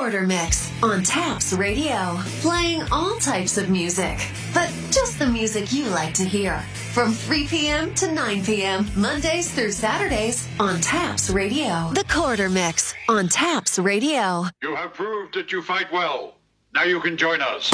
Quarter Mix on Taps Radio. Playing all types of music, but just the music you like to hear. From 3 p.m. to 9 p.m., Mondays through Saturdays on Taps Radio. The Quarter Mix on Taps Radio. You have proved that you fight well. Now you can join us.